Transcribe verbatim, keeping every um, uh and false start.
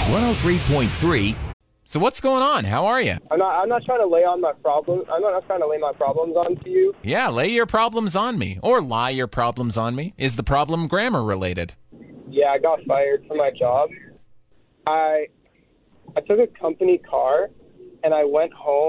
one oh three point three. So what's going on? How are you? I'm not. I'm not trying to lay on my problems. I'm not trying to lay my problems onto you. Yeah, lay your problems on me. Or lie your problems on me. Is the problem grammar related? Yeah, I got fired from my job. I I took a company car, and I went home.